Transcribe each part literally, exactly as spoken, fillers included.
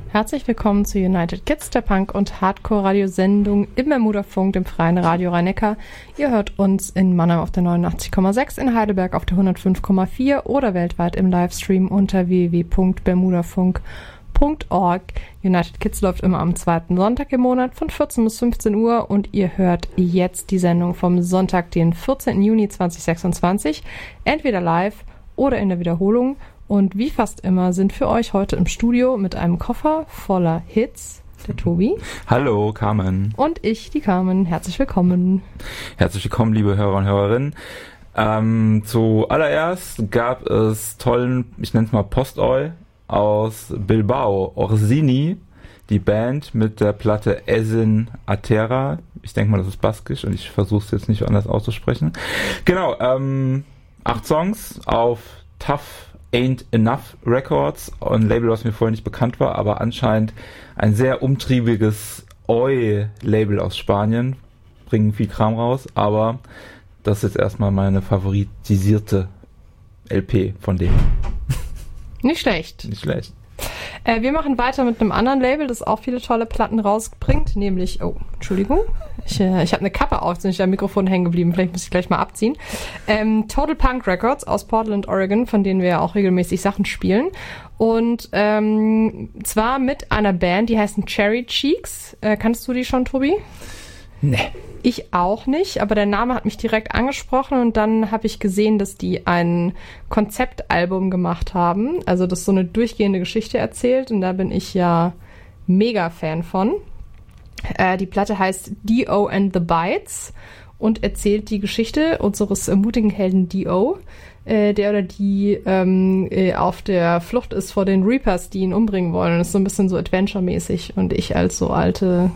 Herzlich willkommen zu United Kids, der Punk- und Hardcore-Radiosendung im Bermuda-Funk, dem freien Radio Rhein-Neckar. Ihr hört uns in Mannheim auf der neunundachtzig Komma sechs, in Heidelberg auf der hundertfünf Komma vier oder weltweit im Livestream unter w w w punkt bermudafunk punkt org. United Kids läuft immer am zweiten Sonntag im Monat von vierzehn bis fünfzehn Uhr und ihr hört jetzt die Sendung vom Sonntag, den vierzehnten Juni zweitausendsechsundzwanzig, entweder live oder in der Wiederholung. Und wie fast immer sind für euch heute im Studio mit einem Koffer voller Hits der Tobi. Hallo, Carmen. Und ich, die Carmen. Herzlich willkommen. Herzlich willkommen, liebe Hörer und Hörerinnen. Ähm, zuallererst gab es tollen, ich nenne es mal Postoi aus Bilbao, Orsini, die Band mit der Platte Esin Atera. Ich denke mal, das ist baskisch und ich versuche es jetzt nicht anders auszusprechen. Genau, ähm, acht Songs auf Tough Ain't Enough Records, ein Label, was mir vorher nicht bekannt war, aber anscheinend ein sehr umtriebiges Oi-Label aus Spanien. Bringen viel Kram raus, aber das ist jetzt erstmal meine favoritisierte L P von denen. Nicht schlecht. Nicht schlecht. Äh, wir machen weiter mit einem anderen Label, das auch viele tolle Platten rausbringt, nämlich, oh, Entschuldigung, ich, äh, ich habe eine Kappe auf, sind ich am Mikrofon hängen geblieben, vielleicht muss ich gleich mal abziehen. Ähm, Total Punk Records aus Portland, Oregon, von denen wir ja auch regelmäßig Sachen spielen. Und ähm, zwar mit einer Band, die heißen Cherry Cheeks. Äh, kannst du die schon, Tobi? Nee. Ich auch nicht, aber der Name hat mich direkt angesprochen und dann habe ich gesehen, dass die ein Konzeptalbum gemacht haben, also das so eine durchgehende Geschichte erzählt und da bin ich ja mega Fan von. Äh, die Platte heißt Dio and the Bites und erzählt die Geschichte unseres mutigen Helden Dio, äh, der oder die ähm, äh, auf der Flucht ist vor den Reapers, die ihn umbringen wollen. Und das ist so ein bisschen so Adventure-mäßig und ich als so alte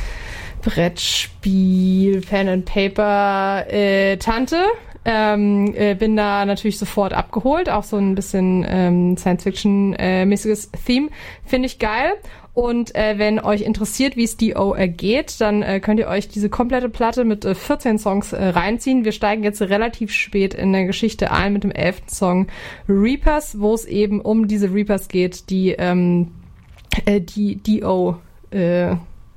Brettspiel, Pen and Paper äh, Tante. Ähm, äh, bin da natürlich sofort abgeholt. Auch so ein bisschen ähm, Science-Fiction-mäßiges äh, Theme. Finde ich geil. Und äh, wenn euch interessiert, wie es Dio ergeht, dann äh, könnt ihr euch diese komplette Platte mit äh, vierzehn Songs äh, reinziehen. Wir steigen jetzt relativ spät in der Geschichte ein mit dem elften Song Reapers, wo es eben um diese Reapers geht, die ähm, äh, die Dio äh,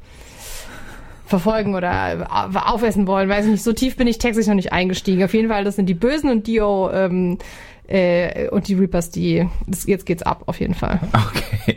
verfolgen oder aufessen wollen, weiß ich nicht, so tief bin ich textlich noch nicht eingestiegen. Auf jeden Fall, das sind die Bösen und Dio ähm, äh, und die Reapers, die, das, jetzt geht's ab, auf jeden Fall. Okay.